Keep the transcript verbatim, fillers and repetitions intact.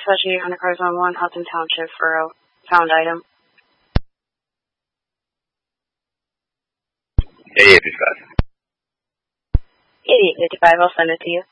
Specialty Undercar Zone one, Hudson Township for a found item. eighty-eight fifty-five. eighty-eight fifty-five, I'll send it to you.